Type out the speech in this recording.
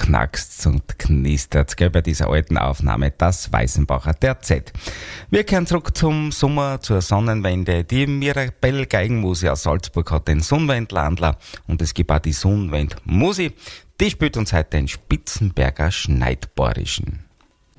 knackst und knistert, gell, bei dieser alten Aufnahme, das Weißenbacher der Z. Wir kehren zurück zum Sommer, zur Sonnenwende. Die Mirabell Geigenmusi aus Salzburg hat den Sonnenwendlandler und es gibt auch die Sonnenwendmusi. Die spielt uns heute den Spitzenberger Schneidborischen.